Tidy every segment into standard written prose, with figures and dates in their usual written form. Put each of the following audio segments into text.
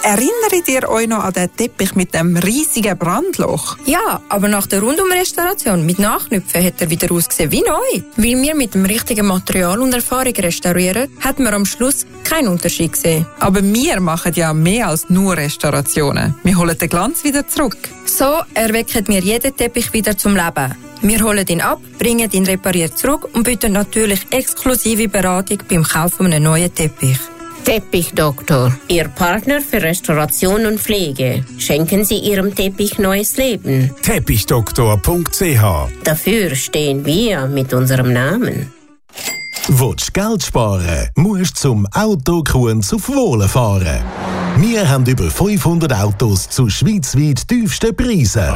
Erinnert ihr euch noch an den Teppich mit dem riesigen Brandloch? Ja, aber nach der Rundumrestauration mit Nachknüpfen hat er wieder ausgesehen wie neu. Weil wir mit dem richtigen Material und Erfahrung restaurieren, hat man am Schluss keinen Unterschied gesehen. Aber wir machen ja mehr als nur Restaurationen. Wir holen den Glanz wieder zurück. So erwecken wir jeden Teppich wieder zum Leben. Wir holen ihn ab, bringen ihn repariert zurück und bieten natürlich exklusive Beratung beim Kauf von einem neuen Teppich. Teppichdoktor, Ihr Partner für Restauration und Pflege. Schenken Sie Ihrem Teppich neues Leben. Teppichdoktor.ch. Dafür stehen wir mit unserem Namen. Willst du Geld sparen, musst zum Autokunz auf Wohlen fahren. Wir haben über 500 Autos zu schweizweit tiefsten Preisen.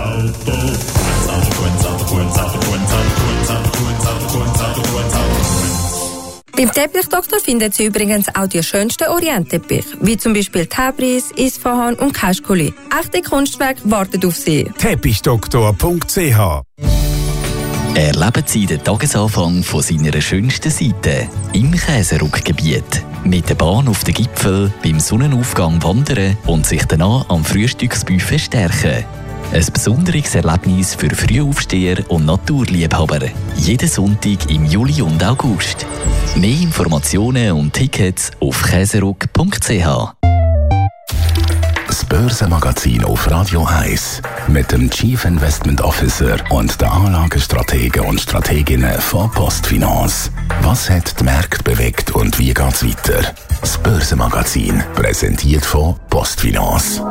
Beim Teppichdoktor finden Sie übrigens auch die schönsten Orientteppich, wie zum Beispiel Tabriz, Isfahan und Kaschkuli. Echte Kunstwerke warten auf Sie. Teppichdoktor.ch. Erleben Sie den Tagesanfang von seiner schönsten Seite im Käseruckgebiet. Mit der Bahn auf den Gipfel, beim Sonnenaufgang wandern und sich danach am Frühstücksbuffet stärken. Ein besonderes Erlebnis für Frühaufsteher und Naturliebhaber. Jeden Sonntag im Juli und August. Mehr Informationen und Tickets auf käseruck.ch. Das Börsenmagazin auf Radio 1 mit dem Chief Investment Officer und den Anlagestrategen und Strateginnen von Postfinance. Was hat die Märkte bewegt und wie geht's weiter? Das Börsenmagazin, präsentiert von Postfinance.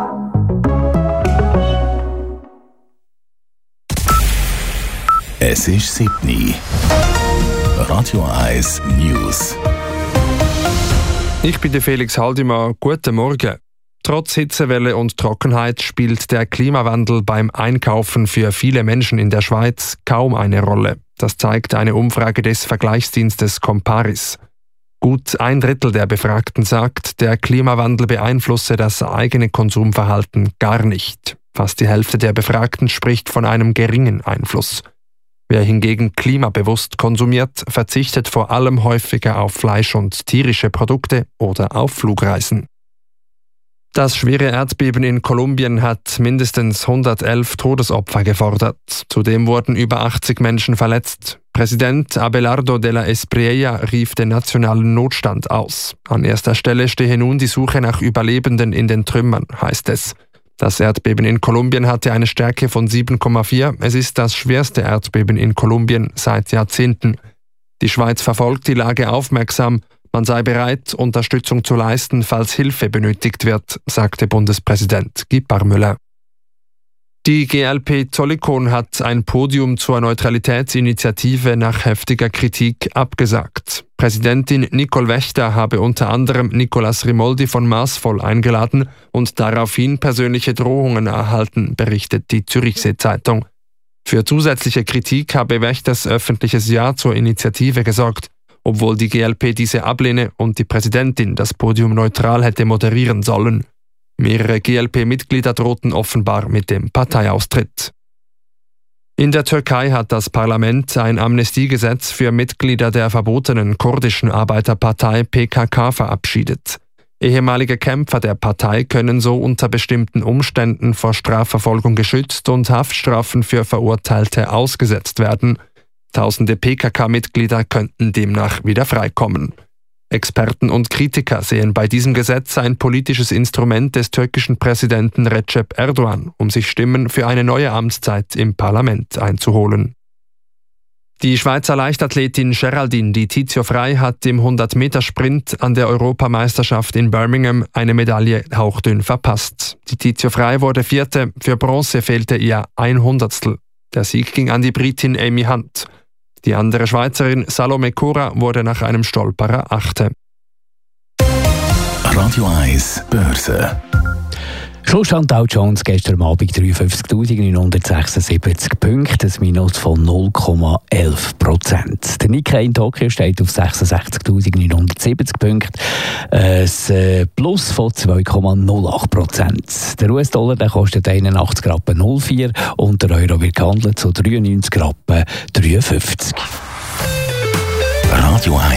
Es ist 7 Uhr. Radio 1 News. Ich bin der Felix Haldimann. Guten Morgen. Trotz Hitzewelle und Trockenheit spielt der Klimawandel beim Einkaufen für viele Menschen in der Schweiz kaum eine Rolle. Das zeigt eine Umfrage des Vergleichsdienstes Comparis. Gut 1/3 der Befragten sagt, der Klimawandel beeinflusse das eigene Konsumverhalten gar nicht. Fast die Hälfte der Befragten spricht von einem geringen Einfluss. Wer hingegen klimabewusst konsumiert, verzichtet vor allem häufiger auf Fleisch und tierische Produkte oder auf Flugreisen. Das schwere Erdbeben in Kolumbien hat mindestens 111 Todesopfer gefordert. Zudem wurden über 80 Menschen verletzt. Präsident Abelardo de la Espriella rief den nationalen Notstand aus. An erster Stelle stehe nun die Suche nach Überlebenden in den Trümmern, heißt es. Das Erdbeben in Kolumbien hatte eine Stärke von 7,4. Es ist das schwerste Erdbeben in Kolumbien seit Jahrzehnten. Die Schweiz verfolgt die Lage aufmerksam. Man sei bereit, Unterstützung zu leisten, falls Hilfe benötigt wird, sagte Bundespräsident Guy Parmelin. Die GLP Zollikon hat ein Podium zur Neutralitätsinitiative nach heftiger Kritik abgesagt. Präsidentin Nicole Wächter habe unter anderem Nicolas Rimoldi von Maßvoll eingeladen und daraufhin persönliche Drohungen erhalten, berichtet die Zürichsee Zeitung. Für zusätzliche Kritik habe Wächters öffentliches Ja zur Initiative gesorgt, obwohl die GLP diese ablehne und die Präsidentin das Podium neutral hätte moderieren sollen. Mehrere GLP-Mitglieder drohten offenbar mit dem Parteiaustritt. In der Türkei hat das Parlament ein Amnestiegesetz für Mitglieder der verbotenen kurdischen Arbeiterpartei PKK verabschiedet. Ehemalige Kämpfer der Partei können so unter bestimmten Umständen vor Strafverfolgung geschützt und Haftstrafen für Verurteilte ausgesetzt werden. Tausende PKK-Mitglieder könnten demnach wieder freikommen. Experten und Kritiker sehen bei diesem Gesetz ein politisches Instrument des türkischen Präsidenten Recep Erdogan, um sich Stimmen für eine neue Amtszeit im Parlament einzuholen. Die Schweizer Leichtathletin Geraldine Di Tizio Frey hat im 100-Meter-Sprint an der Europameisterschaft in Birmingham eine Medaille hauchdünn verpasst. Di Tizio Frey wurde Vierte, für Bronze fehlte ihr 100stel. Der Sieg ging an die Britin Amy Hunt. Die andere Schweizerin Salome Cura wurde nach einem Stolperer Achte. Radio 1 Börse. Schlussstand Dow Jones gestern Abend 53.976 Punkte, ein Minus von 0,11%. Der Nikkei in Tokio steht auf 66.970 Punkte, ein Plus von 2,08%. Der US-Dollar der kostet 81,04 Rappen und der Euro wird gehandelt zu 93,53 Rappen. Radio 1